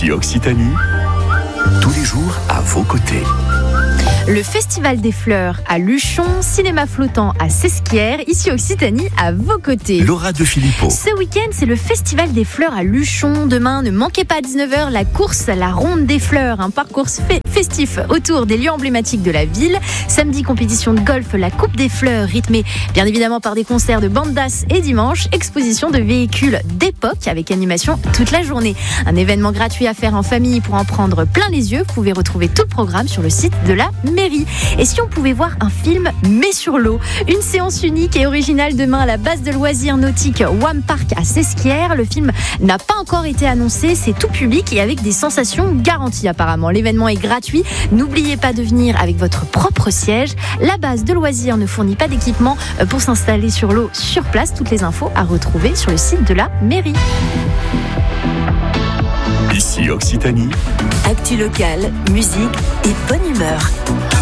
Ici Occitanie, tous les jours à vos côtés. Le Festival des Fleurs à Luchon, cinéma flottant à Sesquières, ici Occitanie, à vos côtés. Laura de Filippo. Ce week-end, c'est le Festival des Fleurs à Luchon. Demain, ne manquez pas à 19h la course à la Ronde des Fleurs, un parcours festif autour des lieux emblématiques de la ville. Samedi, compétition de golf, la Coupe des Fleurs, rythmée bien évidemment par des concerts de bandas. Et dimanche, exposition de véhicules d'époque avec animation toute la journée. Un événement gratuit à faire en famille pour en prendre plein les yeux. Vous pouvez retrouver tout le programme sur le site de la mairie. Et si on pouvait voir un film mais sur l'eau, une séance unique et originale demain à la base de loisirs nautiques WAM Park à Sesquières. Le film n'a pas encore été annoncé, c'est tout public et avec des sensations garanties apparemment. L'événement est gratuit, n'oubliez pas de venir avec votre propre siège. La base de loisirs ne fournit pas d'équipement pour s'installer sur l'eau sur place. Toutes les infos à retrouver sur le site de la mairie. Ici Occitanie. Actu locale, musique et bonne humeur.